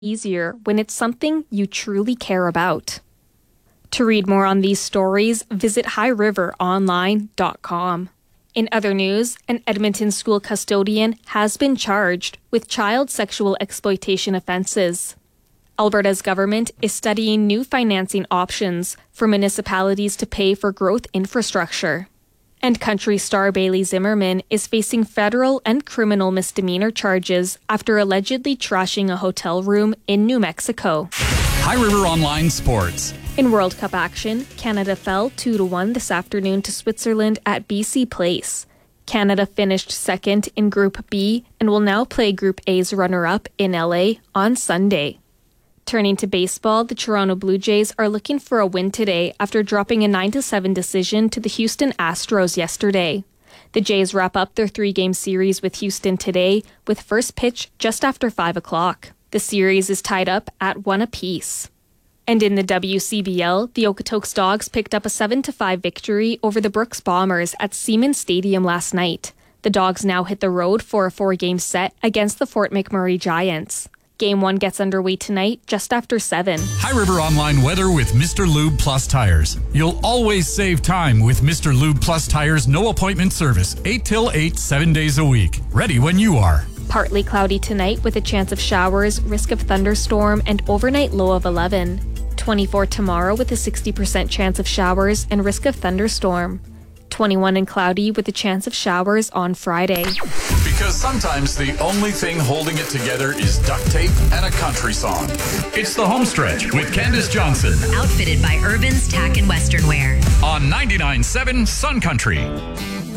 easier when it's something you truly care about. To read more on these stories, visit highriveronline.com. In other news, an Edmonton school custodian has been charged with child sexual exploitation offences. Alberta's government is studying new financing options for municipalities to pay for growth infrastructure. And country star Bailey Zimmerman is facing federal and criminal misdemeanor charges after allegedly trashing a hotel room in New Mexico. High River Online Sports. In World Cup action, Canada fell 2-1 this afternoon to Switzerland at BC Place. Canada finished second in Group B and will now play Group A's runner-up in LA on Sunday. Turning to baseball, the Toronto Blue Jays are looking for a win today after dropping a 9-7 decision to the Houston Astros yesterday. The Jays wrap up their 3-game series with Houston today, with first pitch just after 5 o'clock. The series is tied up at 1 apiece. And in the WCBL, the Okotoks Dogs picked up a 7-5 victory over the Brooks Bombers at Siemens Stadium last night. The Dogs now hit the road for a 4-game set against the Fort McMurray Giants. Game 1 gets underway tonight just after 7. High River Online weather with Mr. Lube Plus Tires. You'll always save time with Mr. Lube Plus Tires no appointment service, 8 till 8, 7 days a week. Ready when you are. Partly cloudy tonight with a chance of showers, risk of thunderstorm, and overnight low of 11. 24 tomorrow with a 60% chance of showers and risk of thunderstorm. 21 and cloudy with a chance of showers on Friday. Because sometimes the only thing holding it together is duct tape and a country song. It's the home stretch with Candace Johnson. Outfitted by Urban's Tack and Western Wear. On 99.7 Sun Country.